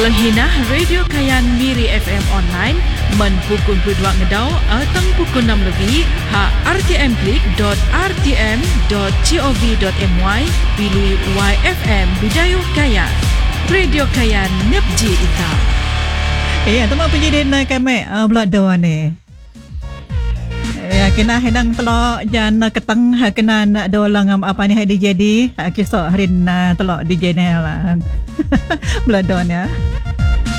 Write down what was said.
Pelenghinah Radio Kayan Miri FM online men pukul 2 ngedau atau pukul 6 lebih ha rtmklik.rtm.gov.my pilih YFM Bidayuh Kayan. Radio Kayan nepji ita. Teman penjidin kami pula doa ni. Kena henang telok jan keteng kena nak dolang apa ni hari jadi kisah hari telok DJ ni lah. Beladon ya.